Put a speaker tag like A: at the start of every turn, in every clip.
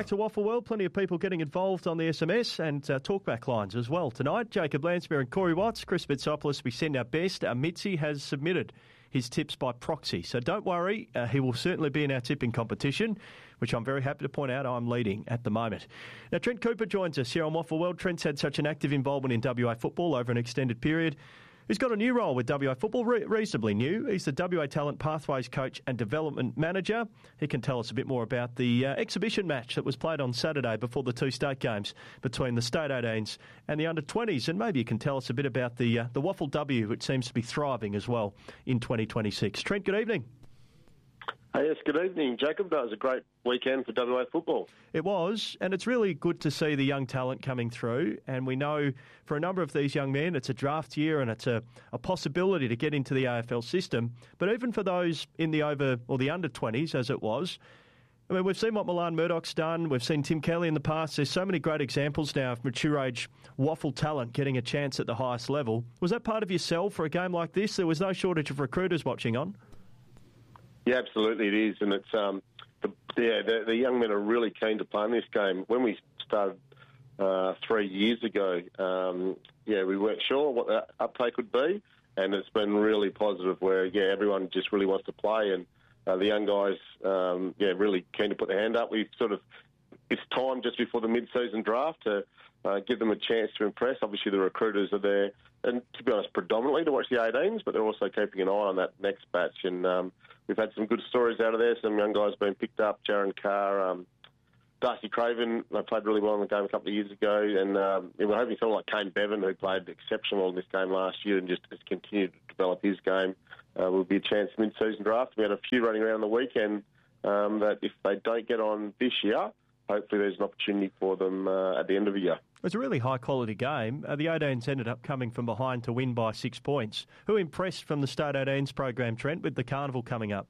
A: back to Waffle World. Plenty of people getting involved on the SMS and talkback lines as well tonight. Jacob Lansbury and Corey Watts, Chris Bitsopoulos, we send our best. Mitzi has submitted his tips by proxy, so don't worry, he will certainly be in our tipping competition, which I'm very happy to point out I'm leading at the moment. Now, Trent Cooper joins us here on Waffle World. Trent's had such an active involvement in WA football over an extended period. He's got a new role with WA Football, reasonably new. He's the WA Talent Pathways Coach and Development Manager. He can tell us a bit more about the exhibition match that was played on Saturday before the two state games between the State 18s and the Under-20s. And maybe you can tell us a bit about the Waffle W, which seems to be thriving as well in 2026. Trent, good evening.
B: Yes, good evening, Jacob. That was a great weekend for WA football.
A: It was, and it's really good to see the young talent coming through. And we know for a number of these young men, it's a draft year and it's a possibility to get into the AFL system. But even for those in the over or the under-20s, as it was, I mean, we've seen what Milan Murdoch's done. We've seen Tim Kelly in the past. There's so many great examples now of mature age waffle talent getting a chance at the highest level. Was that part of your sell for a game like this? There was no shortage of recruiters watching on.
B: Yeah, absolutely it is, and it's the young men are really keen to play in this game. When we started 3 years ago, we weren't sure what the uptake would be, and it's been really positive. Where everyone just really wants to play, and the young guys, really keen to put their hand up. It's time just before the mid-season draft to give them a chance to impress. Obviously, the recruiters are there, and to be honest, predominantly to watch the 18s, but they're also keeping an eye on that next batch. And we've had some good stories out of there. Some young guys being picked up. Jaron Carr, Darcy Craven, they played really well in the game a couple of years ago. And we're hoping someone like Kane Bevan, who played exceptional in this game last year and just has continued to develop his game, will be a chance mid-season draft. We had a few running around the weekend that if they don't get on this year, hopefully there's an opportunity for them at the end of the year.
A: It was a really high-quality game. The 18s ended up coming from behind to win by 6 points. Who impressed from the State 18s program, Trent, with the carnival coming up?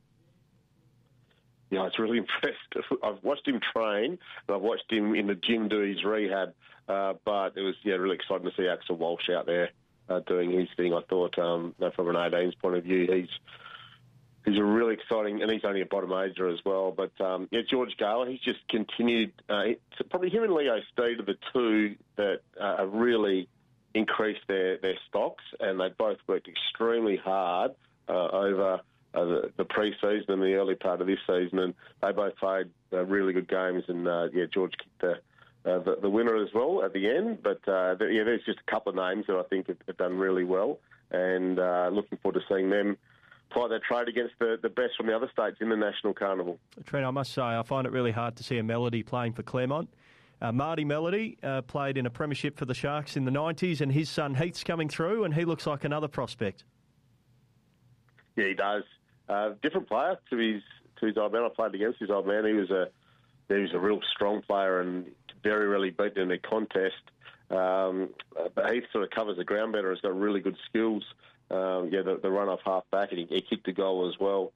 B: Yeah, I was really impressed. I've watched him train, and I've watched him in the gym do his rehab, but it was really exciting to see Axel Walsh out there doing his thing. I thought, from an 18s point of view, he's a really exciting, and he's only a bottom ager as well. But, George Gala, he's just continued. Probably him and Leo Steed are the two that have really increased their stocks, and they both worked extremely hard over the pre-season and the early part of this season, and they both played really good games. And, George kicked the winner as well at the end. But, there's just a couple of names that I think have done really well, and looking forward to seeing them apply their trade against the best from the other states in the National Carnival.
A: Trent, I must say, I find it really hard to see a Melody playing for Claremont. Marty Melody played in a premiership for the Sharks in the 90s, and his son Heath's coming through, and he looks like another prospect.
B: Yeah, he does. Different player to his old man. I played against his old man. He was a real strong player and very rarely beaten in a contest. But Heath sort of covers the ground better. Has got really good skills. The run-off half-back, and he kicked a goal as well.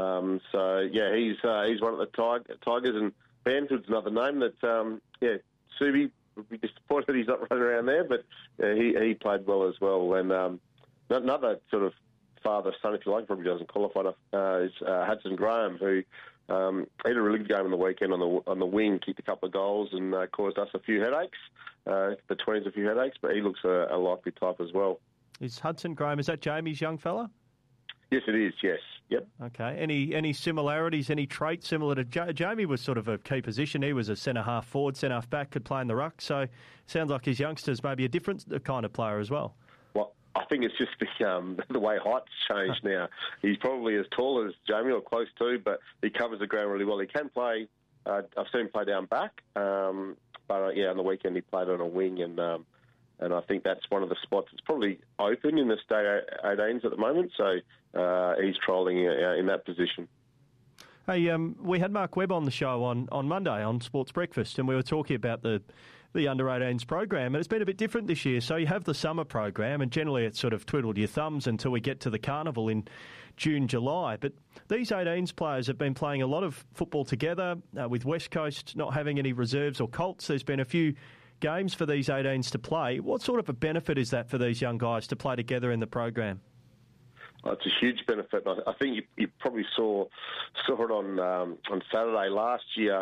B: He's one of the Tigers, and Banfield's another name that, Subi would be disappointed he's not running around there, but he played well as well. And another sort of father-son, if you like, probably doesn't qualify enough, is Hudson Graham, who had a really good game on the weekend on the wing, kicked a couple of goals and caused us a few headaches, the 20s a few headaches, but he looks a likely type as well.
A: Is Hudson Graham, is that Jamie's young fella?
B: Yes, it is, yes. Yep.
A: Okay. Any similarities, any traits similar to Jamie? Was sort of a key position. He was a centre-half forward, centre-half back, could play in the ruck. So sounds like his youngster's maybe a different kind of player as well.
B: Well, I think it's just the way height's changed now. He's probably as tall as Jamie or close to, but he covers the ground really well. He can play, I've seen him play down back, but on the weekend he played on a wing, and I think that's one of the spots that's probably open in the State 18s at the moment. So he's trolling in that position.
A: Hey, we had Mark Webb on the show on Monday on Sports Breakfast, and we were talking about the Under-18s program, and it's been a bit different this year. So you have the summer program, and generally it's sort of twiddled your thumbs until we get to the carnival in June, July. But these 18s players have been playing a lot of football together, with West Coast not having any reserves or Colts. There's been a few games for these 18s to play. What sort of a benefit is that for these young guys to play together in the program?
B: Well, it's a huge benefit. I think you probably saw it on Saturday last year.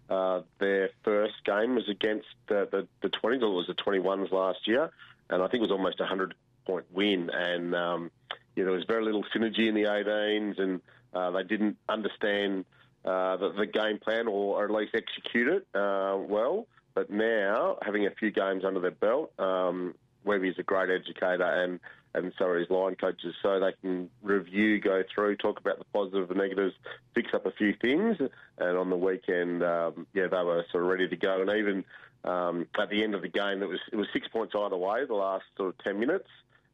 B: their first game was against the 20s, or it was the 21s last year, and I think it was almost a 100-point win. And there was very little synergy in the 18s, and they didn't understand the game plan, or at least execute it well. But now, having a few games under their belt, Webby's a great educator, and so are his line coaches, so they can review, go through, talk about the positives and negatives, fix up a few things. And on the weekend, they were sort of ready to go. And even at the end of the game, it was 6 points either way, the last sort of 10 minutes.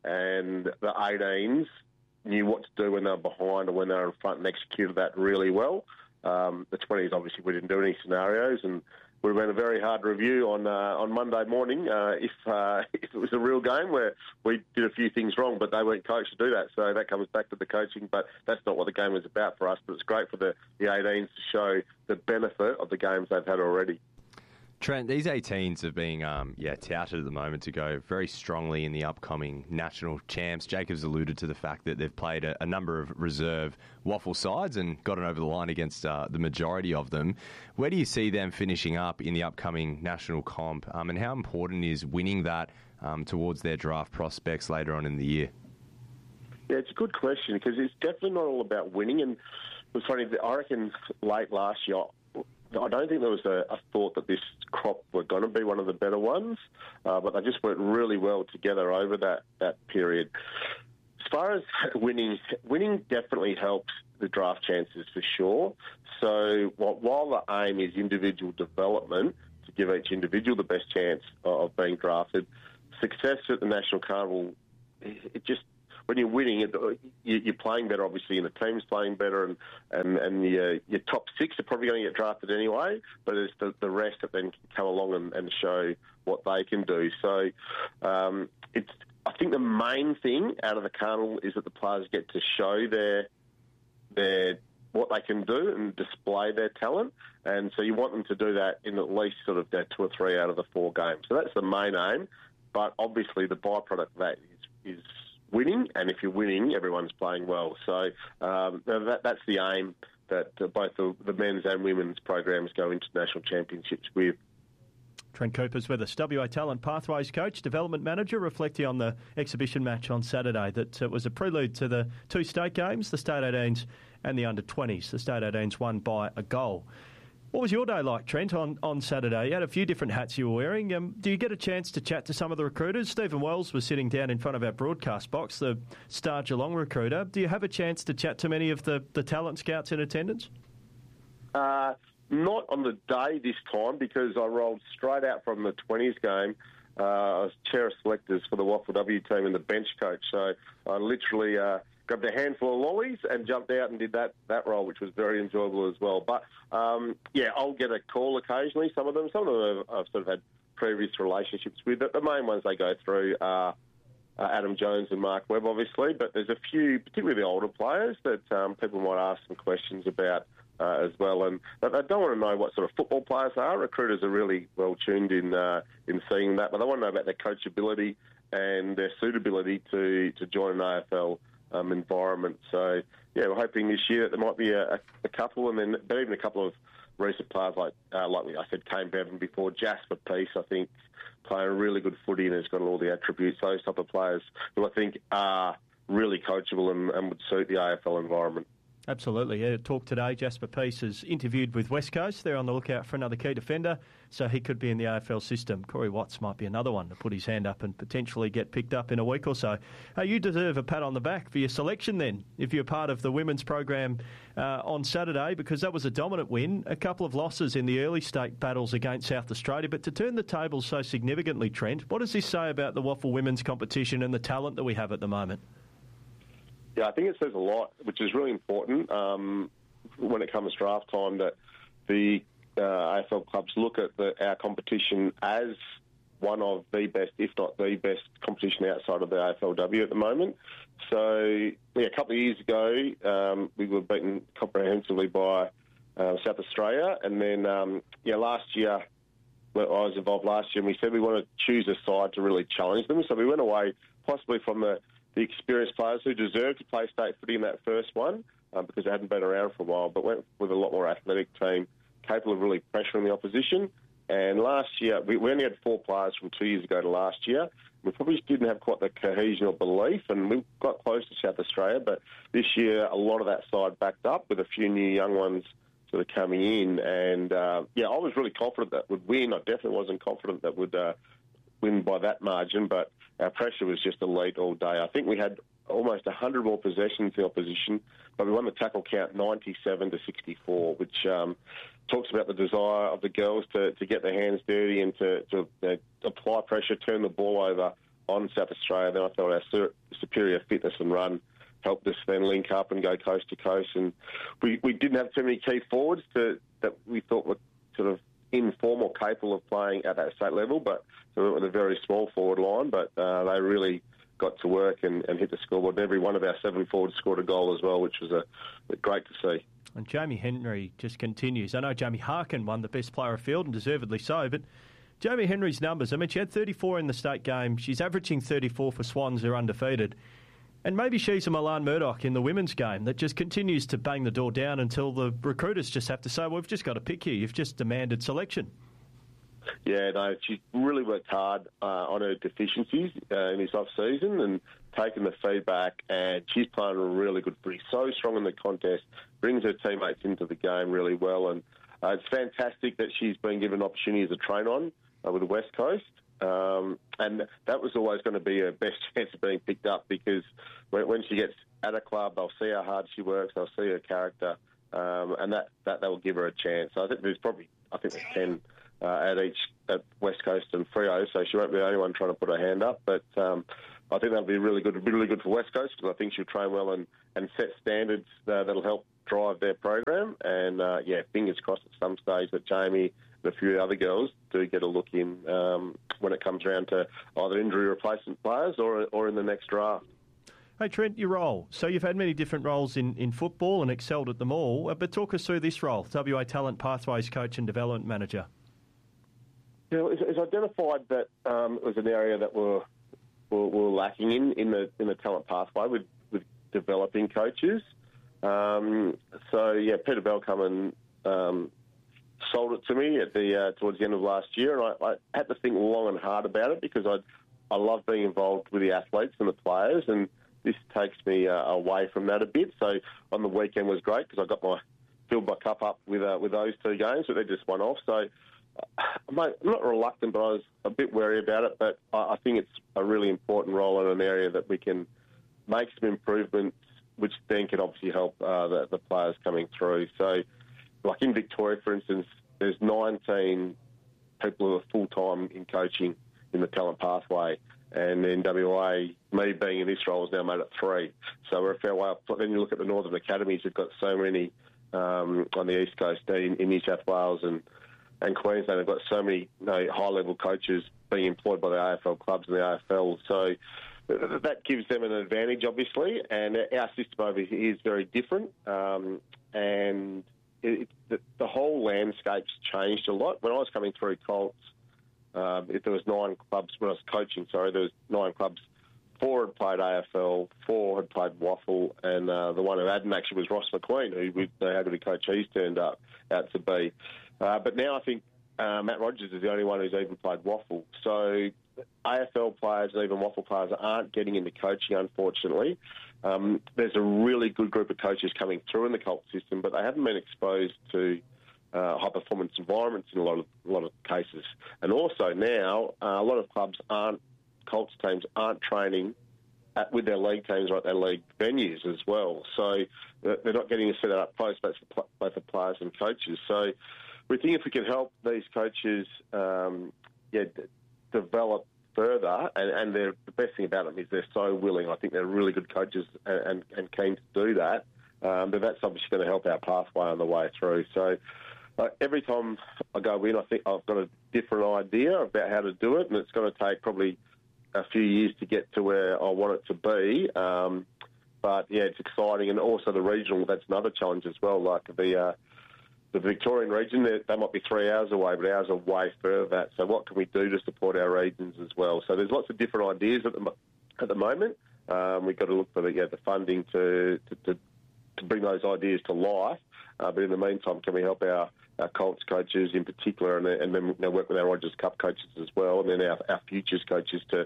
B: And the 18s knew what to do when they were behind or when they were in front, and executed that really well. The 20s, obviously, we didn't do any scenarios, and would have been a very hard review on Monday morning if it was a real game where we did a few things wrong, but they weren't coached to do that. So that comes back to the coaching, but that's not what the game was about for us. But it's great for the 18s to show the benefit of the games they've had already.
C: Trent, these 18s are being touted at the moment to go very strongly in the upcoming national champs. Jacob's alluded to the fact that they've played a number of reserve waffle sides and gotten over the line against the majority of them. Where do you see them finishing up in the upcoming national comp, and how important is winning that towards their draft prospects later on in the year?
B: Yeah, it's a good question, because it's definitely not all about winning. And it was funny, I reckon late last year, I don't think there was a thought that this crop were going to be one of the better ones, but they just worked really well together over that period. As far as winning definitely helps the draft chances for sure. So while the aim is individual development, to give each individual the best chance of being drafted, success at the National Carnival, it just... When you're winning, you're playing better, obviously, and the team's playing better, and your top six are probably going to get drafted anyway, but it's the rest that then can come along and show what they can do. So I think the main thing out of the Carnival is that the players get to show their what they can do and display their talent, and so you want them to do that in at least sort of 2 or 3 out of the 4 games. So that's the main aim, but obviously the byproduct of that is winning, and if you're winning, everyone's playing well. So that's the aim that both the men's and women's programs go into national championships with.
A: Trent Cooper's with us, WA Talent Pathways coach, development manager, reflecting on the exhibition match on Saturday that was a prelude to the 2 state games, the State 18s and the Under-20s. The State 18s won by a goal. What was your day like, Trent, on Saturday? You had a few different hats you were wearing. Do you get a chance to chat to some of the recruiters? Stephen Wells was sitting down in front of our broadcast box, the Star Geelong recruiter. Do you have a chance to chat to many of the talent scouts in attendance?
B: Not on the day this time, because I rolled straight out from the 20s game. I was chair of selectors for the Waffle W team and the bench coach. So I literally... grabbed a handful of lollies and jumped out and did that role, which was very enjoyable as well. But, I'll get a call occasionally, some of them. Some of them I've sort of had previous relationships with. The main ones they go through are Adam Jones and Mark Webb, obviously, but there's a few, particularly the older players, that people might ask some questions about as well. And they don't want to know what sort of football players they are. Recruiters are really well tuned in seeing that, but they want to know about their coachability and their suitability to join an AFL environment. So, we're hoping this year that there might be a couple, and then even a couple of recent players like I said, Kane Bevan before, Jasper Peace, I think, playing a really good footy and has got all the attributes. Those type of players who I think are really coachable and would suit the AFL environment.
A: Absolutely. Yeah, talk today. Jasper Peace is interviewed with West Coast. They're on the lookout for another key defender, so he could be in the AFL system. Corey Watts might be another one to put his hand up and potentially get picked up in a week or so. You deserve a pat on the back for your selection then, if you're part of the women's program on Saturday, because that was a dominant win. A couple of losses in the early state battles against South Australia, but to turn the tables so significantly, Trent, what does this say about the Waffle women's competition and the talent that we have at the moment?
B: Yeah, I think it says a lot, which is really important when it comes draft time, that the AFL clubs look at our competition as one of the best, if not the best, competition outside of the AFLW at the moment. So, a couple of years ago, we were beaten comprehensively by South Australia, and then, last year, I was involved last year, and we said we want to choose a side to really challenge them. So we went away possibly from the experienced players who deserved to play state footy in that first one, because they hadn't been around for a while, but went with a lot more athletic team capable of really pressuring the opposition. And last year, we only had 4 players from 2 years ago to last year. We probably just didn't have quite the cohesion or belief, and we got close to South Australia. But this year, a lot of that side backed up with a few new young ones sort of coming in. And, I was really confident that would win. I definitely wasn't confident that would win by that margin, but our pressure was just elite all day. I think we had almost 100 more possessions in opposition, but we won the tackle count 97-64, which talks about the desire of the girls to get their hands dirty and to apply pressure, turn the ball over on South Australia. Then I thought our superior fitness and run helped us then link up and go coast to coast. And we didn't have too many key forwards that we thought were sort of informal, capable of playing at that state level, but so we went with a very small forward line, but they really got to work and hit the scoreboard. And every one of our 7 forwards scored a goal as well, which was great to see.
A: And Jamie Henry just continues. I know Jamie Harkin won the best player of field, and deservedly so, but Jamie Henry's numbers, I mean, she had 34 in the state game. She's averaging 34 for Swans, who are undefeated. And maybe she's a Milan Murdoch in the women's game that just continues to bang the door down until the recruiters just have to say, well, we've just got to pick you. You've just demanded selection.
B: Yeah, no, she really worked hard on her deficiencies in this off-season and taken the feedback, and she's playing a really good footy. So strong in the contest, brings her teammates into the game really well, and it's fantastic that she's been given opportunities to train on with the West Coast. And that was always going to be her best chance of being picked up, because when she gets at a club, they'll see how hard she works, they'll see her character, and that will give her a chance. So I think there's 10 at West Coast and Freo, so she won't be the only one trying to put her hand up. But I think that'll be really good for West Coast, because I think she'll train well and set standards that'll help drive their program. And fingers crossed at some stage that Jamie and a few other girls do get a look in when it comes around to either injury replacement players or in the next draft.
A: Hey, Trent, your role. So you've had many different roles in football and excelled at them all, but talk us through this role, WA Talent Pathways Coach and Development Manager.
B: It's identified that it was an area that we're lacking in the talent pathway with developing coaches. Peter Bell come and sold it to me towards the end of last year, and I had to think long and hard about it, because I love being involved with the athletes and the players, and this takes me away from that a bit. So on the weekend was great, because I filled my cup up with those 2 games, but they're just one off. So I'm not reluctant, but I was a bit wary about it. But I think it's a really important role in an area that we can make some improvements, which then can obviously help the players coming through. So, like in Victoria, for instance, there's 19 people who are full-time in coaching in the talent pathway. And in WA, me being in this role has now made it 3. So we're a fair way up. Then you look at the Northern Academies, who've got so many on the East Coast, in New South Wales and Queensland. They've got so many high-level coaches being employed by the AFL clubs and the AFL. So that gives them an advantage, obviously. And our system over here is very different. And the whole landscape's changed a lot. When I was coming through Colts, if there was 9 clubs, when I was coaching, there was 9 clubs. 4 had played AFL, 4 had played Waffle, and the one who hadn't actually was Ross McQueen, who they had to coach he's turned out to be. But now I think Matt Rogers is the only one who's even played Waffle. So AFL players and even Waffle players aren't getting into coaching, unfortunately. There's a really good group of coaches coming through in the Colt system, but they haven't been exposed to high-performance environments in a lot of cases. And also now, a lot of clubs Colts teams aren't training with their league teams or at their league venues as well. So they're not getting to set that up close, both the players and coaches. So we think if we can help these coaches develop further, and the best thing about them is they're so willing. I think they're really good coaches and keen to do that. But that's obviously going to help our pathway on the way through. So every time I go in, I think I've got a different idea about how to do it, and it's going to take probably a few years to get to where I want it to be. But yeah, it's exciting. And also the regional, that's another challenge as well. Like the Victorian region, they might be 3 hours away, but ours are way further than that. So what can we do to support our regions as well? So there's lots of different ideas at the moment. We've got to look for the funding to bring those ideas to life. But in the meantime, can we help our our Colts coaches in particular, and then work with our Rogers Cup coaches as well, and then our futures coaches to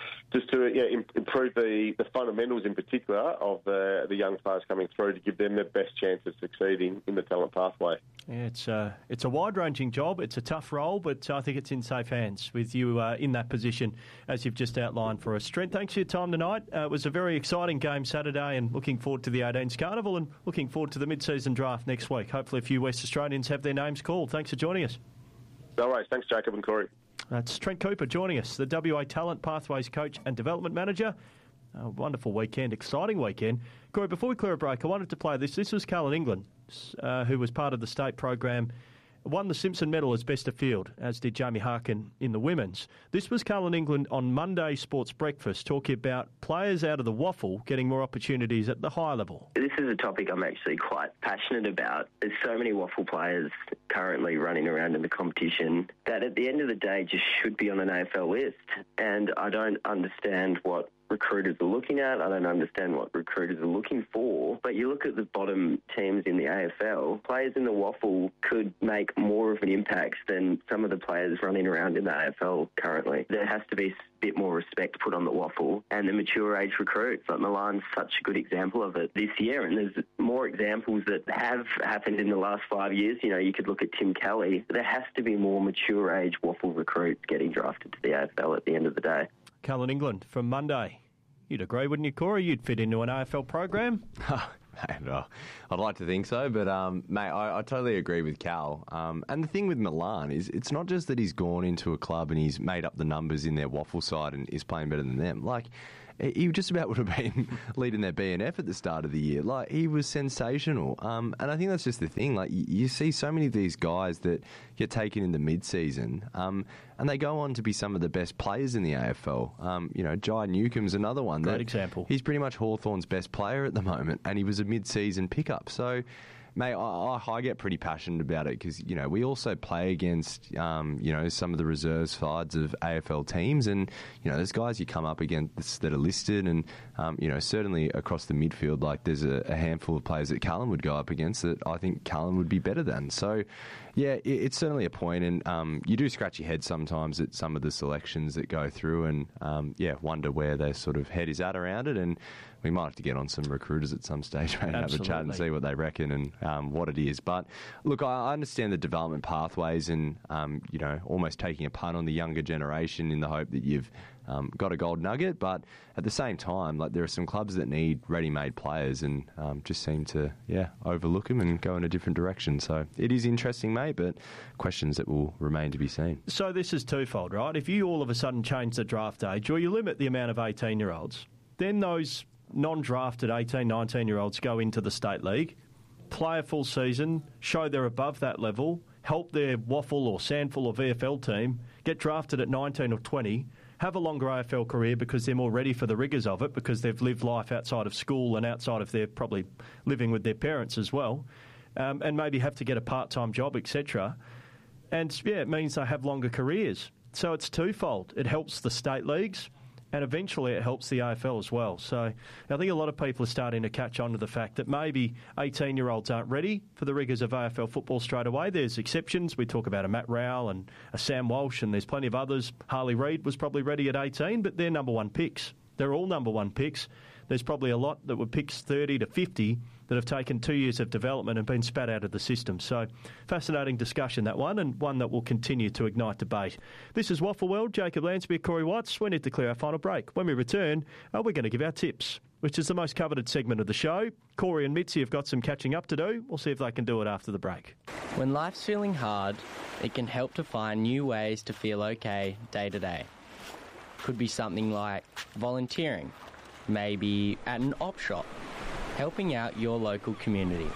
B: improve the fundamentals in particular of the young players coming through to give them the best chance of succeeding in the talent pathway.
A: Yeah, it's a wide-ranging job. It's a tough role, but I think it's in safe hands with you in that position, as you've just outlined for us. Trent, thanks for your time tonight. It was a very exciting game Saturday, and looking forward to the 18s Carnival and looking forward to the mid-season draft next week. Hopefully a few West Australians have their names called. Thanks for joining us.
B: No worries. Thanks, Jacob and Corey.
A: That's Trent Cooper joining us, the WA Talent Pathways Coach and Development Manager. A wonderful weekend, exciting weekend. Corey, before we clear a break, I wanted to play this. This was Callan England, who was part of the state program, won the Simpson Medal as best of field, as did Jamie Harkin in the women's. This was Callan England on Monday Sports Breakfast, talking about players out of the waffle getting more opportunities at the high level.
D: This is a topic I'm actually quite passionate about. There's so many waffle players currently running around in the competition that at the end of the day just should be on an AFL list. And I don't understand what recruiters are looking at. I don't understand what recruiters are looking for. But you look at the bottom teams in the AFL, players in the waffle could make more of an impact than some of the players running around in the AFL currently. There has to be a bit more respect put on the waffle and the mature age recruits. Like Milan's such a good example of it this year, and there's more examples that have happened in the last 5 years. You know, you could look at Tim Kelly. There has to be more mature age waffle recruits getting drafted to the AFL at the end of the day.
A: Callan England from Monday. You'd agree, wouldn't you, Corey? You'd fit into an AFL program.
C: Mate, I'd like to think so, but mate, I totally agree with Cal. And the thing with Milan is it's not just that he's gone into a club and he's made up the numbers in their waffle side and is playing better than them. Like, he just about would have been leading their BNF at the start of the year. Like, he was sensational. And I think that's just the thing. Like, you see so many of these guys that get taken in the mid-season, and they go on to be some of the best players in the AFL. Jai Newcomb's another one.
A: Great example.
C: He's pretty much Hawthorn's best player at the moment, and he was a mid-season pickup. So, mate, I get pretty passionate about it because, we also play against, some of the reserve sides of AFL teams. And, there's guys you come up against that are listed and, certainly across the midfield, like there's a handful of players that Callan would go up against that I think Callan would be better than. So, yeah, it's certainly a point. And you do scratch your head sometimes at some of the selections that go through and, wonder where their sort of head is at around it. And we might have to get on some recruiters at some stage, mate, and have a chat and see what they reckon and what it is. But look, I understand the development pathways and, almost taking a punt on the younger generation in the hope that you've got a gold nugget. But at the same time, like there are some clubs that need ready-made players and just seem to, overlook them and go in a different direction. So it is interesting, mate, but questions that will remain to be seen.
A: So this is twofold, right? If you all of a sudden change the draft age or you limit the amount of 18-year-olds, then those non-drafted 18, 19-year-olds go into the State League, play a full season, show they're above that level, help their waffle or sandful or VFL team, get drafted at 19 or 20, have a longer AFL career because they're more ready for the rigours of it because they've lived life outside of school and outside of their probably living with their parents as well, and maybe have to get a part-time job, etc. And, it means they have longer careers. So it's twofold. It helps the state leagues, and eventually it helps the AFL as well. So I think a lot of people are starting to catch on to the fact that maybe 18-year-olds aren't ready for the rigours of AFL football straight away. There's exceptions. We talk about a Matt Rowell and a Sam Walsh, and there's plenty of others. Harley Reid was probably ready at 18, but they're number one picks. They're all number one picks. There's probably a lot that were picks 30 to 50 that have taken 2 years of development and been spat out of the system. So, fascinating discussion, that one, and one that will continue to ignite debate. This is Waffle World. Jacob Lansby, Corey Watts. We need to clear our final break. When we return, we're going to give our tips, which is the most coveted segment of the show. Corey and Mitzi have got some catching up to do. We'll see if they can do it after the break.
E: When life's feeling hard, it can help to find new ways to feel okay day to day. Could be something like volunteering, maybe at an op shop, helping out your local community,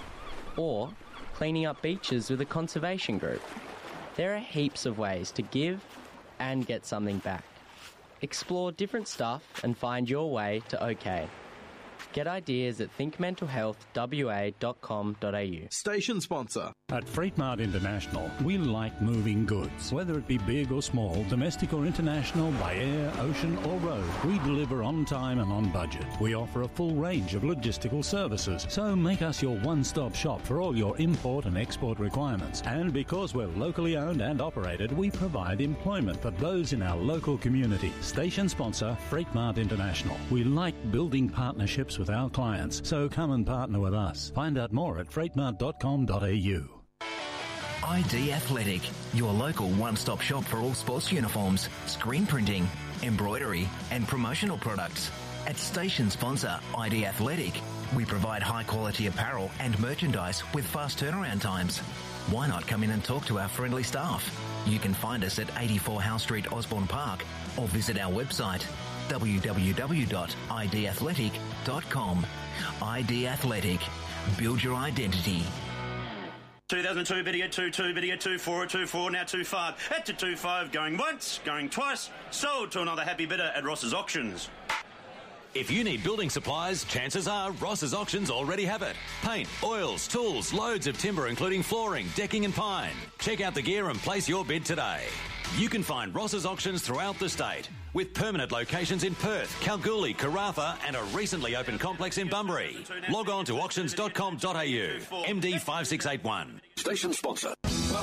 E: or cleaning up beaches with a conservation group. There are heaps of ways to give and get something back. Explore different stuff and find your way to okay. Get ideas at thinkmentalhealthwa.com.au.
F: Station sponsor.
G: At Freight Mart International, we like moving goods. Whether it be big or small, domestic or international, by air, ocean or road, we deliver on time and on budget. We offer a full range of logistical services, so make us your one-stop shop for all your import and export requirements. And because we're locally owned and operated, we provide employment for those in our local community. Station sponsor, Freight Mart International. We like building partnerships with our clients, so come and partner with us. Find out more at freightmart.com.au.
H: ID Athletic, your local one-stop shop for all sports uniforms, screen printing, embroidery and promotional products. At station sponsor ID Athletic, we provide high-quality apparel and merchandise with fast turnaround times. Why not come in and talk to our friendly staff? You can find us at 84 Howe Street, Osborne Park, or visit our website www.idathletic.com. ID Athletic. Build your identity.
I: 2002 biddy at 22, biddy at 24, at 24, now 25. At to 25, going once, going twice. Sold to another happy bidder at Ross's Auctions.
J: If you need building supplies, chances are Ross's Auctions already have it. Paint, oils, tools, loads of timber including flooring, decking and pine. Check out the gear and place your bid today. You can find Ross's Auctions throughout the state, with permanent locations in Perth, Kalgoorlie, Karratha and a recently opened complex in Bunbury. Log on to auctions.com.au. MD 5681.
F: Station sponsor.